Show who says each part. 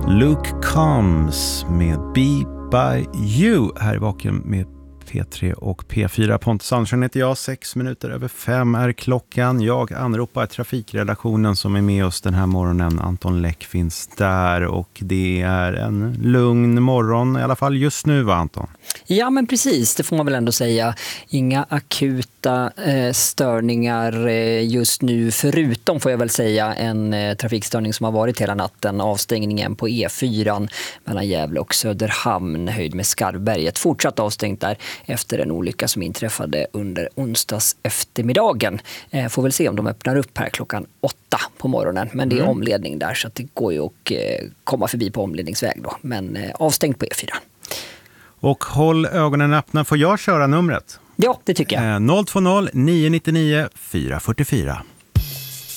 Speaker 1: Luke Combs med Be By You här i Vaken med P3 och P4. Pontus Andersson heter jag, 5:06 är klockan. Jag anropar trafikredaktionen som är med oss den här morgonen. Anton Läck finns där och det är en lugn morgon, i alla fall just nu, va Anton?
Speaker 2: Ja, men precis, det får man väl ändå säga. Inga akuta störningar just nu, förutom, får jag väl säga, en trafikstörning som har varit hela natten. Avstängningen på E4 mellan Gävle och Söderhamn, höjd med Skarvberget. Fortsatt avstängt där efter en olycka som inträffade under onsdags eftermiddagen. Får väl se om de öppnar upp här klockan 8 på morgonen. Men det är omledning där, så att det går ju att komma förbi på omledningsväg då. Men avstängt på E4.
Speaker 1: Och håll ögonen öppna, får jag köra numret?
Speaker 2: Ja, det tycker jag.
Speaker 1: 020 999 444.